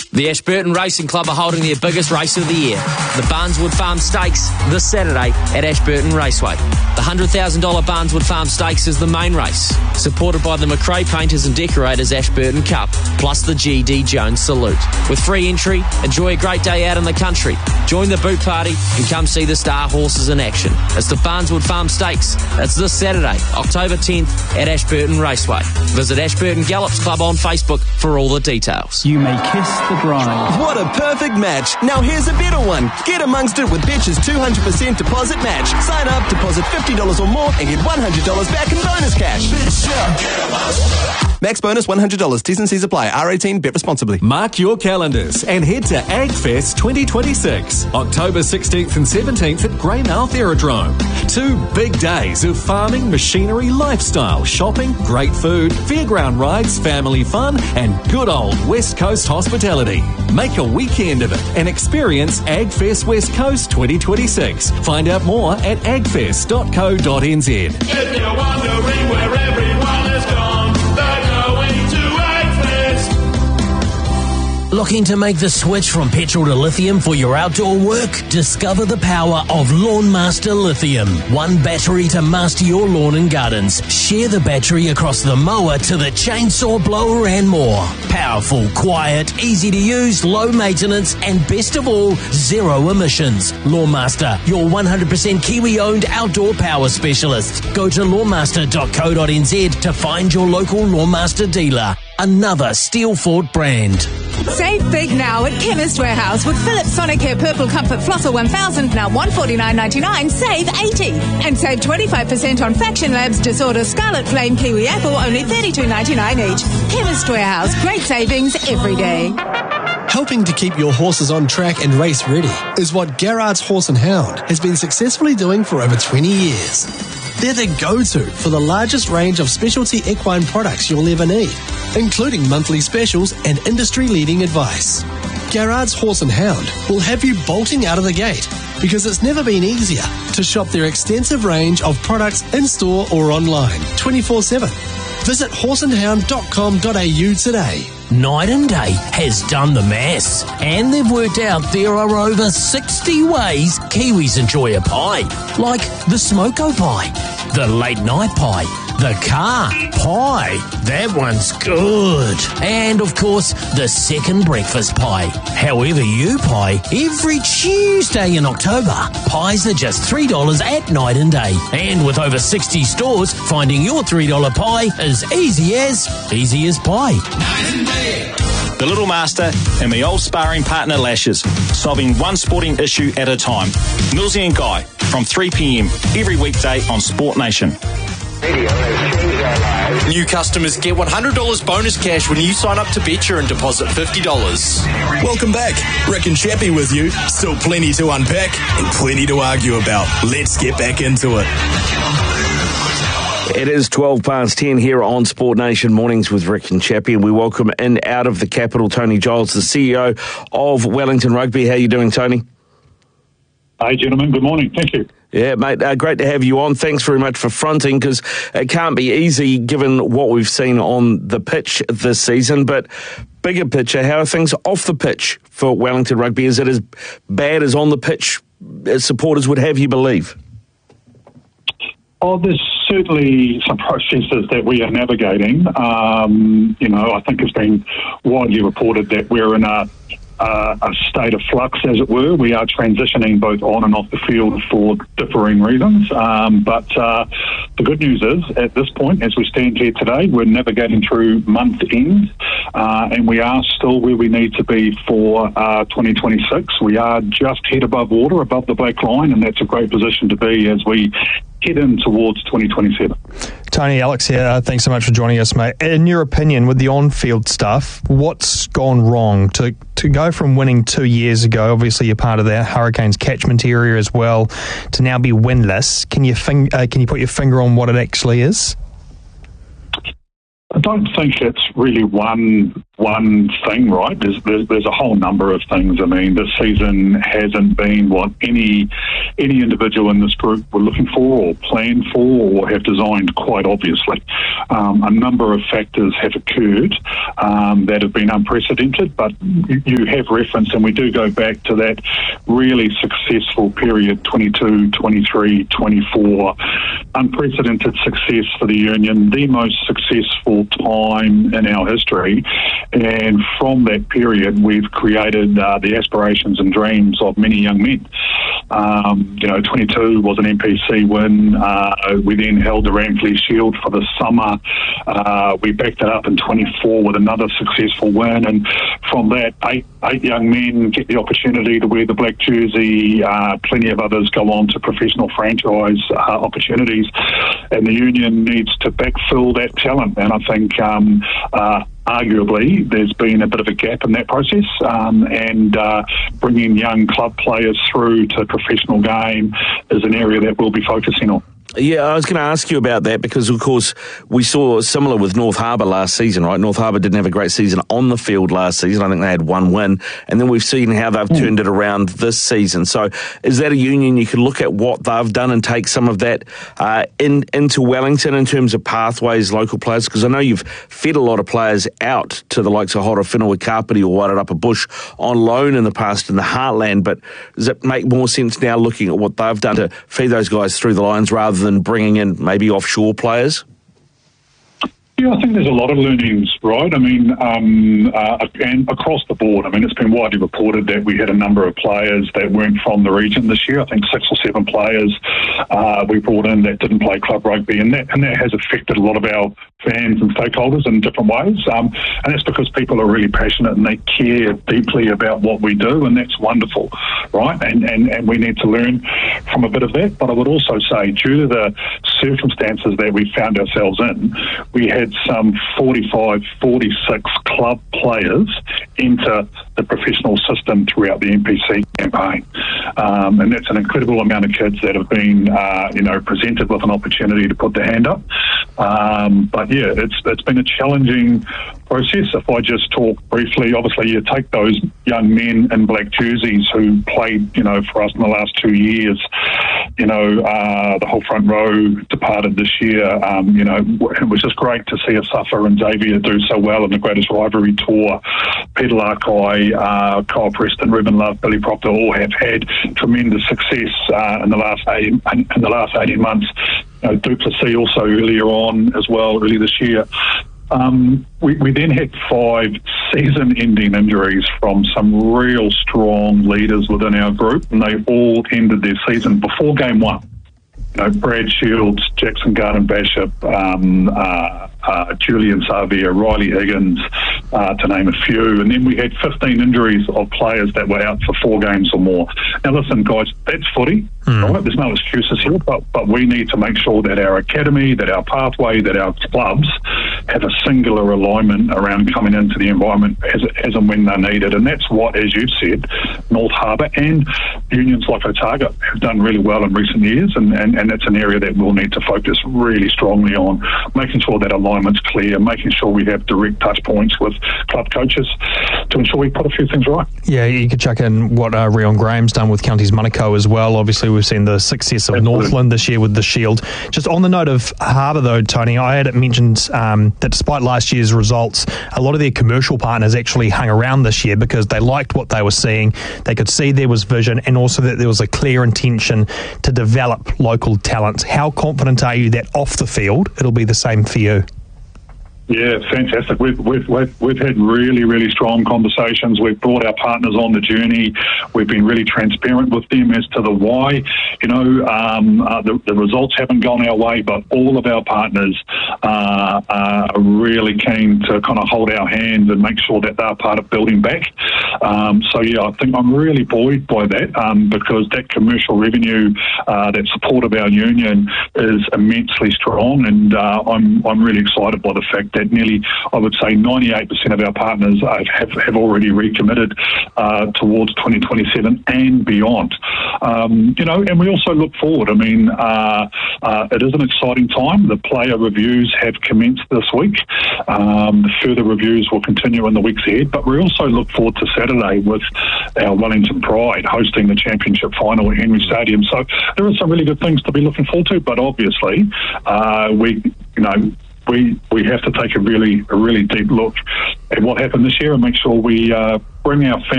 The Ashburton Racing Club are holding their biggest race of the year, the Barneswood Farm Stakes, this Saturday at Ashburton Raceway. The $100,000 Barneswood Farm Stakes is the main race, supported by the McRae Painters and Decorators Ashburton Cup, plus the G.D. Jones Salute. With free entry, enjoy a great day out in the country. Join the boot party and come see the star horses in action. It's the Barneswood Farm Stakes. It's this Saturday, October 10th at Ashburton Raceway. Visit Ashburton Gallops Club on Facebook for all the details. You may kiss the bride. What a perfect match. Now here's a better one. Get amongst it with Betch's 200% deposit match. Sign up, deposit $50 or more and get $100 back in bonus cash. Max bonus $100. T's and C's apply. R18, bet responsibly. Mark your calendars and head to AgFest 2026, October 16th and 17th at Greymouth Aerodrome. 2 big days of farming, machinery, lifestyle, shopping, great food, fairground rides, family fun, and good old West Coast hospitality. Make a weekend of it and experience AgFest West Coast 2026. Find out more at agfest.co.nz. If you're wondering where everyone has gone, they're going to AgFest. Looking to make the switch from petrol to lithium for your outdoor work? Discover the power of Lawn Master Lithium. One battery to master your lawn and gardens. Share the battery across the mower to the chainsaw blower and more. Powerful, quiet, easy to use, low maintenance, and best of all, zero emissions. Lawn Master, your 100% Kiwi-owned outdoor power specialist. Go to lawnmaster.co.nz to find your local Lawn Master dealer. Another Steel Fort brand. Save big now at Chemist Warehouse with Philips Sonicare Purple Comfort Flosser 1000, now $149.99, save $80. And save 25% on Faction Labs Disorder Scarlet Flame Kiwi Apple, only $32.99 each. Chemist Warehouse, great savings every day. Helping to keep your horses on track and race ready is what Garrard's Horse and Hound has been successfully doing for over 20 years. They're the go-to for the largest range of specialty equine products you'll ever need, including monthly specials and industry-leading advice. Garrard's Horse and Hound will have you bolting out of the gate because it's never been easier to shop their extensive range of products in-store or online 24/7. Visit horseandhound.com.au today. Night and Day has done the maths, and they've worked out there are over 60 ways Kiwis enjoy a pie, like the smoko pie, the late night pie, the car pie, that one's good, and of course the second breakfast pie. However you pie, every Tuesday in October, pies are just $3 at Night and Day, and with over 60 stores, finding your $3 pie is easy as pie. Night and day. The Little Master and my old sparring partner Lashes, solving one sporting issue at a time. Millsy and Guy, from 3 p.m. every weekday on Sport Nation. New customers get $100 bonus cash when you sign up to Betcha and deposit $50. Welcome back. Rick and Chappie with you. Still plenty to unpack and plenty to argue about. Let's get back into it. It is 10 here on Sport Nation Mornings with Rick and Chappie, and we welcome in out of the capital Tony Giles, the CEO of Wellington Rugby. How are you doing, Tony? Hey, gentlemen. Good morning. Thank you. Yeah, mate, great to have you on. Thanks very much for fronting, because it can't be easy given what we've seen on the pitch this season. But bigger picture, how are things off the pitch for Wellington Rugby? Is it as bad as on the pitch as supporters would have you believe? Oh, there's certainly some processes that we are navigating. I think it's been widely reported that we're in a state of flux, as it were. We are transitioning both on and off the field for differing reasons. But the good news is, at this point, as we stand here today, we're navigating through month end, and we are still where we need to be for 2026. We are just head above water, above the black line, and that's a great position to be as we head in towards 2027. Tony, Alex here. Thanks so much for joining us, mate. In your opinion, with the on-field stuff, what's gone wrong to go from winning 2 years ago? Obviously, you're part of the Hurricanes catchment area as well. To now be winless, can you put your finger on what it actually is? I don't think it's really one thing, right? There's a whole number of things. I mean, this season hasn't been what any individual in this group were looking for or planned for or have designed, quite obviously. A number of factors have occurred that have been unprecedented, but you have referenced, and we do go back to that really successful period, 22, 23, 24, unprecedented success for the Union, the most successful time in our history. And from that period, we've created the aspirations and dreams of many young men. 22 was an NPC win. We then held the Ramsleigh Shield for the summer. We backed it up in 24 with another successful win. And from that, eight young men get the opportunity to wear the black jersey. Plenty of others go on to professional franchise opportunities. And the Union needs to backfill that talent. And I think arguably there's been a bit of a gap in that process, and bringing young club players through to professional game is an area that we'll be focusing on. Yeah, I was going to ask you about that because, of course, we saw similar with North Harbour last season, right? North Harbour didn't have a great season on the field last season. I think they had one win. And then we've seen how they've turned it around this season. So is that a Union you can look at what they've done and take some of that into Wellington in terms of pathways, local players? Because I know you've fed a lot of players out to the likes of Hora Whenua Kapiti or Wairarapa Bush on loan in the past in the Heartland, but does it make more sense now looking at what they've done to feed those guys through the lines rather than bringing in maybe offshore players? Yeah, I think there's a lot of learnings, right? I mean, and across the board. I mean, it's been widely reported that we had a number of players that weren't from the region this year. I think 6 or 7 players we brought in that didn't play club rugby, and that has affected a lot of our fans and stakeholders in different ways. And that's because people are really passionate and they care deeply about what we do, and that's wonderful, right? And we need to learn from a bit of that. But I would also say, due to the circumstances that we found ourselves in, we had some 45, 46 club players enter the professional system throughout the NPC campaign. And that's an incredible amount of kids that have been, presented with an opportunity to put their hand up. But yeah, it's been a challenging process. If I just talk briefly, obviously you take those young men in black jerseys who played, for us in the last 2 years. The whole front row departed this year. It was just great to see Asafa and Xavier do so well in the Greatest Rivalry Tour. Peter Larkai, Kyle Preston, Ruben Love, Billy Proctor all have had tremendous success in the last 18 months. Duplessis also earlier on as well, early this year. We then had 5 season-ending injuries from some real strong leaders within our group, and they all ended their season before game 1. Brad Shields, Jackson Garden-Bishop, Julian Xavier, Riley Higgins, to name a few. And then we had 15 injuries of players that were out for 4 games or more. Now listen, guys, that's footy. Right? There's no excuses here, but we need to make sure that our academy, that our pathway, that our clubs have a singular alignment around coming into the environment as and when they're needed. And that's what, as you've said, North Harbour and unions like Otago have done really well in recent years, and that's an area that we'll need to focus really strongly on, making sure that alignment's clear, making sure we have direct touch points with club coaches to ensure we put a few things right. Yeah, you could chuck in what Rion Graham's done with Counties Manukau as well. Obviously, we've seen the success of Northland this year with the Shield. Just on the note of Harbour, though, Tony, I had it mentioned that despite last year's results, a lot of their commercial partners actually hung around this year because they liked what they were seeing. They could see there was vision and also that there was a clear intention to develop local talent. How confident are you that off the field it'll be the same for you? Yeah, fantastic. We've had really, really strong conversations. We've brought our partners on the journey. We've been really transparent with them as to the why. The results haven't gone our way, but all of our partners are really keen to kind of hold our hands and make sure that they're part of building back. I think I'm really buoyed by that because that commercial revenue that support of our union is immensely strong, and I'm really excited by the fact that nearly, I would say, 98% of our partners have already recommitted towards 2027 and beyond. And we also look forward. I mean, it is an exciting time. The player reviews have commenced this week. The further reviews will continue in the weeks ahead, but we also look forward to Saturday with our Wellington Pride hosting the championship final at Henry Stadium. So there are some really good things to be looking forward to, but obviously we have to take a really deep look at what happened this year and make sure we bring our